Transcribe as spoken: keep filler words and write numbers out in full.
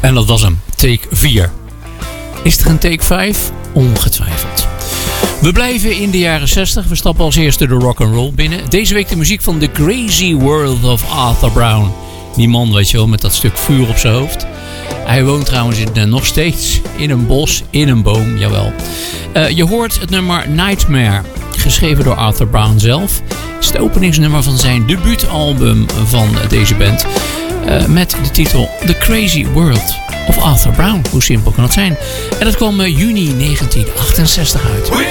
En dat was hem, take vier. Is er een take vijf? Ongetwijfeld. We blijven in de jaren zestig. We stappen als eerste de rock'n'roll binnen. Deze week de muziek van The Crazy World of Arthur Brown. Die man, weet je wel, met dat stuk vuur op zijn hoofd. Hij woont trouwens in, uh, nog steeds in een bos, in een boom, jawel. Uh, je hoort het nummer Nightmare, geschreven door Arthur Brown zelf. Het is het openingsnummer van zijn debuutalbum van uh, deze band. Uh, met de titel The Crazy World of Arthur Brown. Hoe simpel kan het zijn? En dat kwam uh, juni negentien achtenzestig uit.